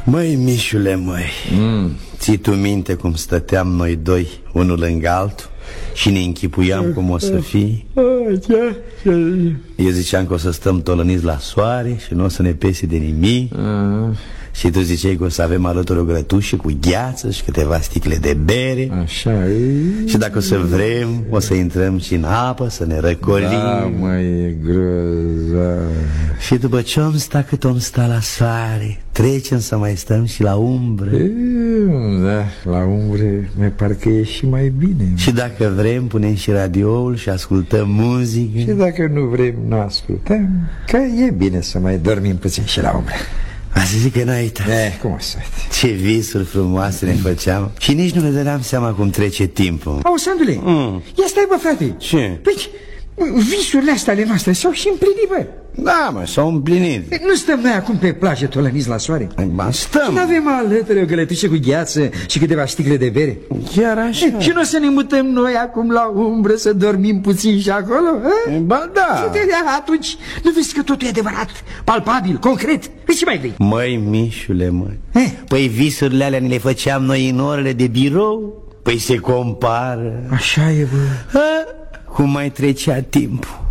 Măi, Mișule, măi, ții tu minte cum stăteam noi doi, unul lângă altul, și ne închipuiam cum o să fii? Eu ziceam că o să stăm tolăniți la soare și nu o să ne pese de nimic. Și tu ziceai că o să avem alături o grătușă cu gheață și câteva sticle de bere. Așa e. Și dacă o să vrem, o să intrăm și în apă, să ne răcolim. Da, măi, e grozav. Și după ce om sta cât om sta la soare, trecem să mai stăm și la umbră. Da, la umbre mi parcă e și mai bine. Și dacă vrem, punem și radioul și ascultăm muzică. Și dacă nu vrem, nu ascultăm. Că e bine să mai dormim puțin și la umbre. Asta zic că n-ai uitat. Cum o să uite? Ce visuri frumoase ne făceam. Și nici nu ne dădeam seama cum trece timpul. Sandule, ia stai, bă, frate. Ce? Păi, visurile astea ale noastre s-au și împlinit, bă. Da, mă, s-au împlinit. Nu stăm noi acum pe plajă tolăniți la soare? Ba, stăm. Nu avem alături o gălătușă cu gheață și câteva sticle de bere? Chiar așa. Și nu o să ne mutăm noi acum la umbră să dormim puțin și acolo? Ba, da. Atunci nu vezi că totul e adevărat, palpabil, concret? Păi ce mai vrei? Măi, Mișule, măi, păi visurile alea ne le făceam noi în orele de birou. Păi se compară. Așa e, bă. Cum mai trecea timpul.